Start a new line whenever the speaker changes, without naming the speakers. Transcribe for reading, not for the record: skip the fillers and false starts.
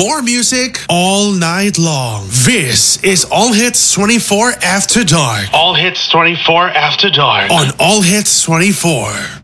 More music all night long. This is All Hits 24 After Dark.
All Hits 24 After Dark.
On All Hits 24.